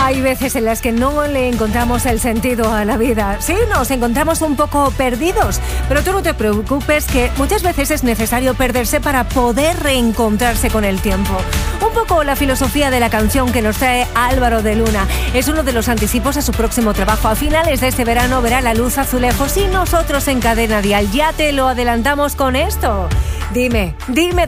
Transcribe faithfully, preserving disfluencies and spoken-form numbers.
Hay veces en las que no le encontramos el sentido a la vida. Sí, nos encontramos un poco perdidos, pero tú no te preocupes, que muchas veces es necesario perderse para poder reencontrarse con el tiempo. Un poco la filosofía de la canción que nos trae Álvaro de Luna. Es uno de los anticipos a su próximo trabajo. A finales de este verano verá la luz Azulejos y nosotros en Cadena Dial ya te lo adelantamos con esto. Dime, dime